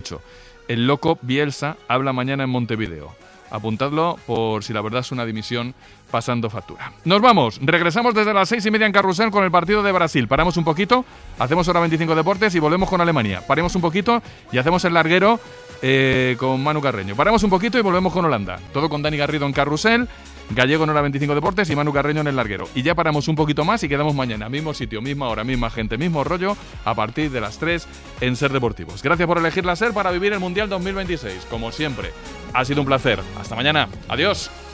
8. El loco Bielsa habla mañana en Montevideo. Apuntadlo por si la verdad es una dimisión pasando factura. Nos vamos, regresamos desde las 6:30 en Carrusel con el partido de Brasil. Paramos un poquito, hacemos hora 25 deportes y volvemos con Alemania. Paremos un poquito y hacemos el larguero con Manu Carreño. Paramos un poquito y volvemos con Holanda. Todo con Dani Garrido en Carrusel, Gallego en hora 25 deportes y Manu Carreño en el larguero. Y ya paramos un poquito más y quedamos mañana. Mismo sitio, misma hora, misma gente, mismo rollo, a partir de las 3 en Ser Deportivos. Gracias por elegir la SER para vivir el Mundial 2026. Como siempre, ha sido un placer. Hasta mañana. Adiós.